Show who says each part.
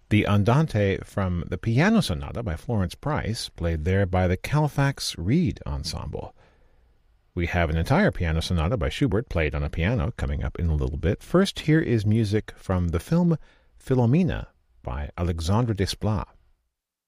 Speaker 1: The Andante from the Piano Sonata by Florence Price, played there by the Colfax Reed Ensemble. We have an entire piano sonata by Schubert, played on a piano, coming up in a little bit. First, here is music from the film Philomena by Alexandre Desplat.